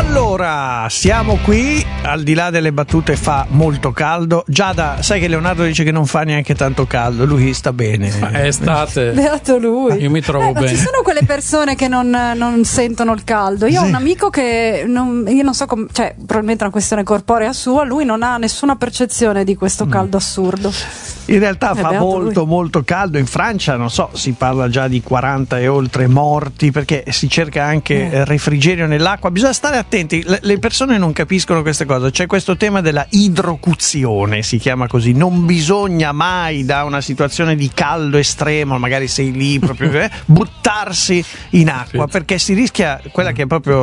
Allora, siamo qui, al di là delle battute fa molto caldo. Giada, sai che Leonardo dice che non fa neanche tanto caldo, lui sta bene. È estate. Beato lui. Io mi trovo bene. Ci sono quelle persone che non sentono il caldo. Io ho un amico che io non so come, cioè probabilmente è una questione corporea sua, lui non ha nessuna percezione di questo caldo assurdo. In realtà fa beato molto caldo. In Francia, non so, si parla già di 40 e oltre morti perché si cerca anche refrigerio nell'acqua. Bisogna stare attenti, le persone non capiscono queste cose. C'è questo tema della idrocuzione, si chiama così. Non bisogna mai, da una situazione di caldo estremo, magari sei lì proprio, buttarsi in acqua, perché si rischia quella che è proprio